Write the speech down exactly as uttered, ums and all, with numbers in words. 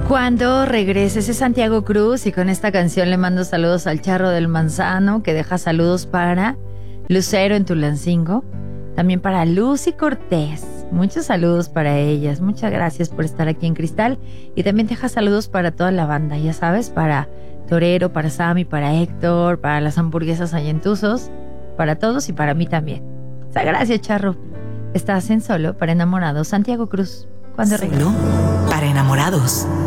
Cuando regreses es Santiago Cruz y con esta canción le mando saludos al Charro del Manzano, que deja saludos para Lucero en Tulancingo, también para Lucy Cortés, muchos saludos para ellas, muchas gracias por estar aquí en Cristal, y también deja saludos para toda la banda, ya sabes, para Torero, para Sammy, para Héctor, para las hamburguesas Allentusos, para todos y para mí también. O sea, gracias, Charro. Estás en Solo para Enamorados, Santiago Cruz. Cuando regreses. Solo para Enamorados.